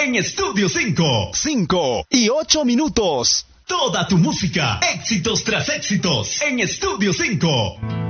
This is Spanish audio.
en Estudio 5. 5 y 8 minutos. Toda tu música, éxitos tras éxitos, en Estudio 5.